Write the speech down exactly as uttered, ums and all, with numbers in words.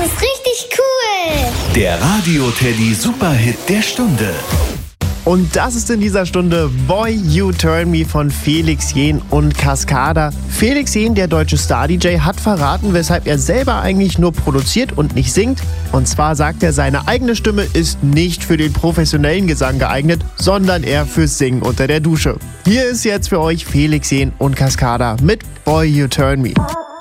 ist richtig cool. Der Radio-Teddy Superhit der Stunde. Und das ist in dieser Stunde Boy You Turn Me von Felix Jähn und Cascada. Felix Jähn, der deutsche Star-D J, hat verraten, weshalb er selber eigentlich nur produziert und nicht singt. Und zwar sagt er, seine eigene Stimme ist nicht für den professionellen Gesang geeignet, sondern eher fürs Singen unter der Dusche. Hier ist jetzt für euch Felix Jähn und Cascada mit Boy You Turn Me.